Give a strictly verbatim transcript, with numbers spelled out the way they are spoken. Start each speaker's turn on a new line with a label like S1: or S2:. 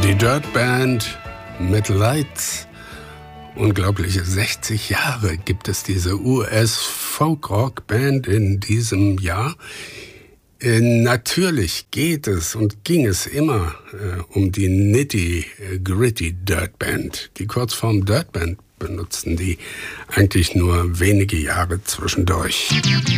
S1: Die Dirt Band mit Lights. Unglaubliche sechzig Jahre gibt es diese U S-Folk-Rock-Band in diesem Jahr. Äh, natürlich geht es und ging es immer äh, um die Nitty-Gritty Dirt Band. Die Kurzform Dirt Band benutzten die eigentlich nur wenige Jahre zwischendurch.